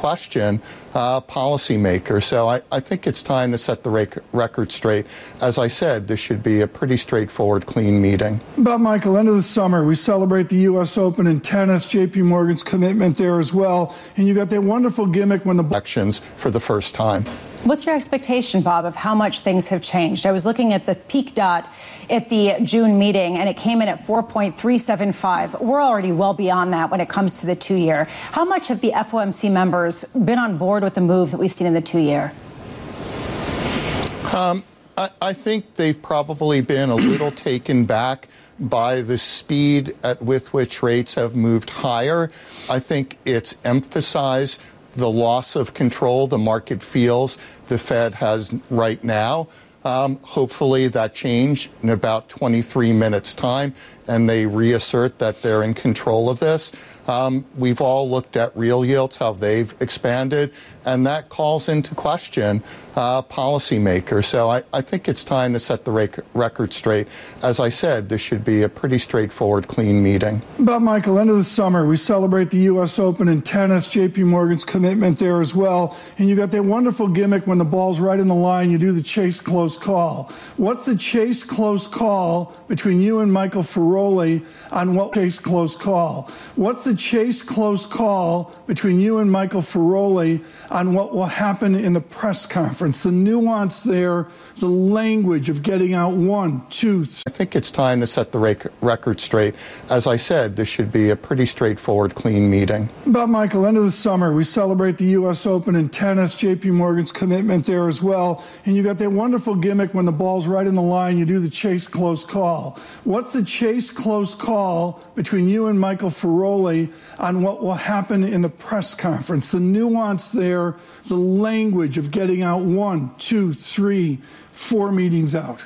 question policymakers. So I think it's time to set the record straight. As I said, this should be a pretty straightforward, clean meeting. Bob Michael, end of the summer, we celebrate the U.S. Open in tennis, J.P. Morgan's commitment there as well. And you got that wonderful gimmick when the elections for the first time. What's your expectation, Bob, of how much things have changed? I was looking at the peak dot at the June meeting, and it came in at 4.375. We're already well beyond that when it comes to the 2-year. How much have the FOMC members been on board with the move that we've seen in the 2-year? I think they've probably been a little taken back by the speed with which rates have moved higher. I think it's emphasized the loss of control the market feels the Fed has right now. Hopefully that change in about 23 minutes' time, and they reassert that they're in control of this. We've all looked at real yields, how they've expanded, and that calls into question policymakers. So I think it's time to set the record straight. As I said, this should be a pretty straightforward, clean meeting. Bob Michael, end of the summer, we celebrate the U.S. Open in tennis, J.P. Morgan's commitment there as well. And you got that wonderful gimmick when the ball's right in the line, you do the chase close call. What's the chase close call between you and Michael Feroli on what chase close call? What's the chase close call between you and Michael Feroli on what will happen in the press conference? The nuance there, the language of getting out 1, 2, 3. I think it's time to set the record straight. As I said, this should be a pretty straightforward, clean meeting. Bob Michael, end of the summer, we celebrate the U.S. Open in tennis, J.P. Morgan's commitment there as well. And you got that wonderful gimmick when the ball's right in the line, you do the chase close call. What's the chase close call between you and Michael Feroli on what will happen in the press conference? The nuance there, the language of getting out 1, 2, 3, 4 meetings out.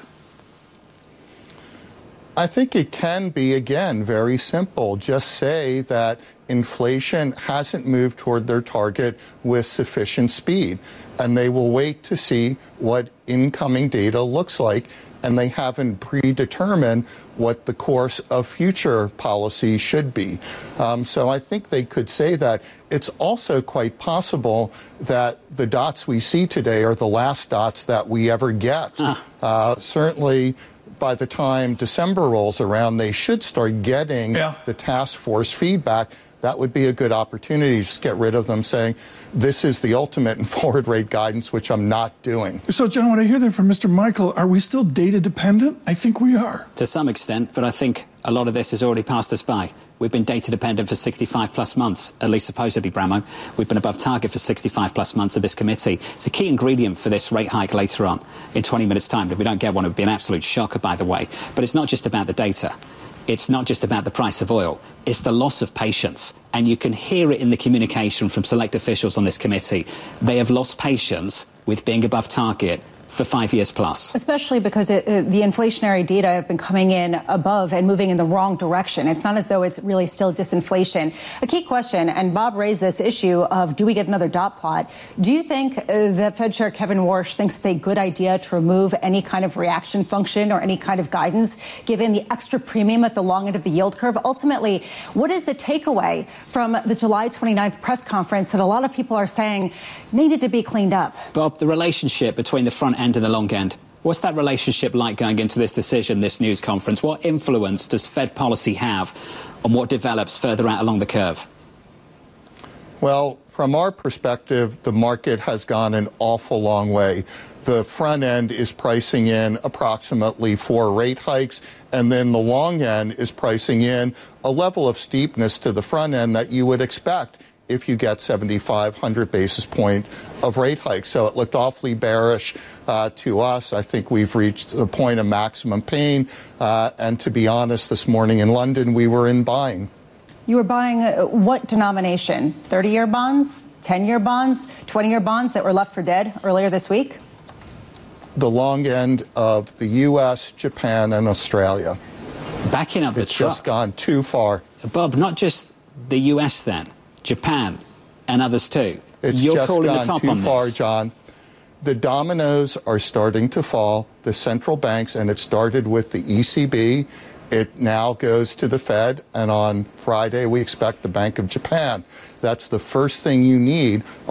I think it can be, again, very simple. Just say that inflation hasn't moved toward their target with sufficient speed, and they will wait to see what incoming data looks like, and they haven't predetermined what the course of future policy should be. So I think they could say that. It's also quite possible that the dots we see today are the last dots that we ever get. Certainly, by the time December rolls around, they should start getting the task force feedback. That would be a good opportunity to just get rid of them saying, this is the ultimate in forward rate guidance, which I'm not doing. So, John, what I hear there from Mr. Michael, are we still data dependent? I think we are. To some extent, but I think a lot of this has already passed us by. We've been data dependent for 65 plus months, at least supposedly, Bramo. We've been above target for 65 plus months of this committee. It's a key ingredient for this rate hike later on in 20 minutes' time. If we don't get one, it would be an absolute shocker, by the way. But it's not just about the data. It's not just about the price of oil. It's the loss of patience. And you can hear it in the communication from select officials on this committee. They have lost patience with being above target for 5 years plus. Especially because the inflationary data have been coming in above and moving in the wrong direction. It's not as though it's really still disinflation. A key question, and Bob raised this issue of, do we get another dot plot? Do you think that Fed Chair Kevin Warsh thinks it's a good idea to remove any kind of reaction function or any kind of guidance, given the extra premium at the long end of the yield curve? Ultimately, what is the takeaway from the July 29th press conference that a lot of people are saying needed to be cleaned up? Bob, the relationship between the front end and the long end. What's that relationship like going into this decision, this news conference? What influence does Fed policy have on what develops further out along the curve? Well, from our perspective, the market has gone an awful long way. The front end is pricing in approximately 4 rate hikes, and then the long end is pricing in a level of steepness to the front end that you would expect if you get 7,500 basis point of rate hikes. So it looked awfully bearish to us. I think we've reached the point of maximum pain. And to be honest, this morning in London, we were in buying. You were buying what denomination? 30-year bonds, 10-year bonds, 20-year bonds that were left for dead earlier this week? The long end of the U.S., Japan, and Australia. Backing up the truck. It's just gone too far. Bob, not just the U.S. then. Japan and others too. You're just gone too far, John. The dominoes are starting to fall. The central banks, and it started with the ECB. It now goes to the Fed, and on Friday we expect the Bank of Japan. That's the first thing you need.